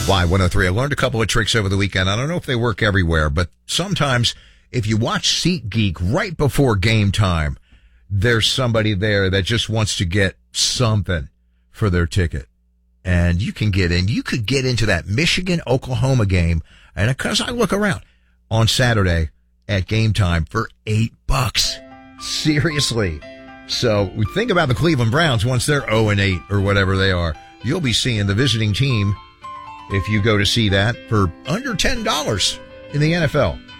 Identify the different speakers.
Speaker 1: Y103. I learned a couple of tricks over the weekend. I don't know if they work everywhere, but sometimes if you watch SeatGeek right before game time, there's somebody there that just wants to get something for their ticket. And you can get in. You could get into that Michigan-Oklahoma game. And because I look around on Saturday at game time for $8. Seriously. So we think about the Cleveland Browns once they're 0-8 or whatever they are. You'll be seeing the visiting team if you go to see that for under $10 in the NFL.